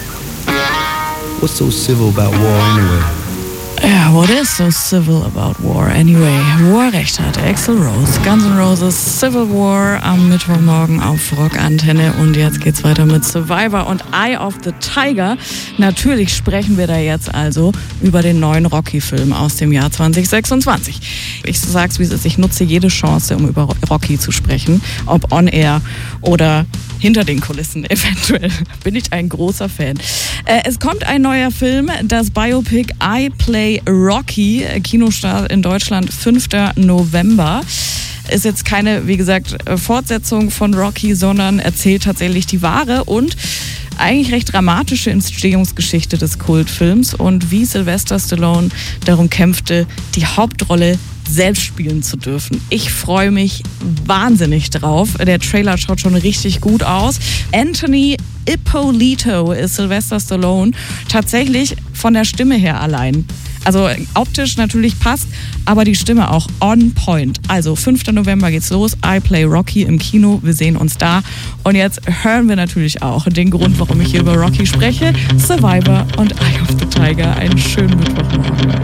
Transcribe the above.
What's so civil about war anyway? Ja, what is so civil about war anyway? Wo er recht hat, Axl Rose, Guns N' Roses, Civil War am Mittwochmorgen auf Rockantenne. Und jetzt geht's weiter mit Survivor und Eye of the Tiger. Natürlich sprechen wir da jetzt also über den neuen Rocky-Film aus dem Jahr 2026. Ich sag's wie es ist, ich nutze jede Chance, um über Rocky zu sprechen. Ob on air oder hinter den Kulissen eventuell. Bin ich ein großer Fan. Es kommt ein neuer Film, das Biopic I Play Rocky, Kinostart in Deutschland 5. November. Ist jetzt keine, wie gesagt, Fortsetzung von Rocky, sondern erzählt tatsächlich die wahre und eigentlich recht dramatische Entstehungsgeschichte des Kultfilms und wie Sylvester Stallone darum kämpfte, die Hauptrolle selbst spielen zu dürfen. Ich freue mich wahnsinnig drauf. Der Trailer schaut schon richtig gut aus. Anthony Ippolito ist Sylvester Stallone. Tatsächlich von der Stimme her allein. Also optisch natürlich passt, aber die Stimme auch on point. Also 5. November geht's los. I Play Rocky im Kino. Wir sehen uns da. Und jetzt hören wir natürlich auch den Grund, warum ich hier über Rocky spreche. Survivor und Eye of the Tiger. Einen schönen Mittwochmorgen.